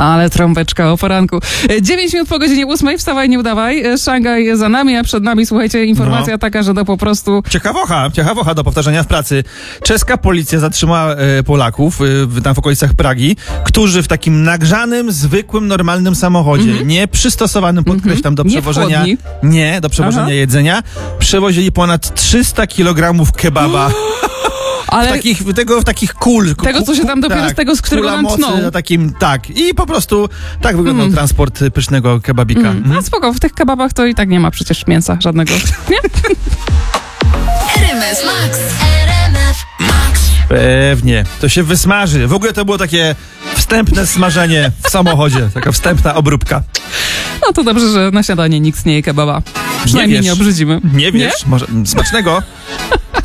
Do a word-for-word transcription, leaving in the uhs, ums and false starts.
Ale trąbeczka o poranku. dziewięć minut po godzinie ósmej, wstawaj, nie udawaj. Szangaj za nami, a przed nami, słuchajcie, informacja No. taka, że to po prostu... Ciekawocha, ciekawocha do powtarzania w pracy. Czeska policja zatrzymała e, Polaków e, tam w okolicach Pragi, którzy w takim nagrzanym, zwykłym, normalnym samochodzie, mm-hmm. nie przystosowanym, podkreślam, do Nie przewożenia... wchodni. Nie, do przewożenia Aha. jedzenia, przewozili ponad trzysta kilogramów kebaba. Ale W takich, tego, w takich kul. Tego, co się tam dopiero z tego, z którego kula nam mocy tną. na takim, tak. I po prostu tak wyglądał Mm. transport pysznego kebabika. Mm. Mhm. No spoko, w tych kebabach to i tak nie ma przecież mięsa żadnego. Nie? R M F Max. R M F Max. Pewnie. To się wysmaży. W ogóle to było takie wstępne smażenie w samochodzie. Taka wstępna obróbka. No to dobrze, że na śniadanie nikt nie je kebaba. Przynajmniej nie, wiesz. obrzydzimy. Nie wiesz? Może smacznego?